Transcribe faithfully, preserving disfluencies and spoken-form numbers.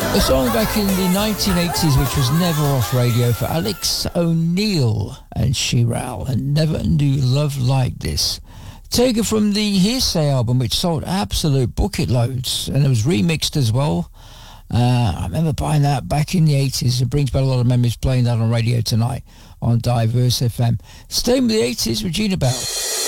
A song back in the nineteen eighties which was never off radio for Alex O'Neill and She-Ral, and Never Knew Love Like This. Taken from the Hearsay album, which sold absolute bucket loads, and it was remixed as well. Uh, I remember buying that back in the eighties. It brings back a lot of memories playing that on radio tonight on Diverse F M. Staying with the eighties, Regina Belle.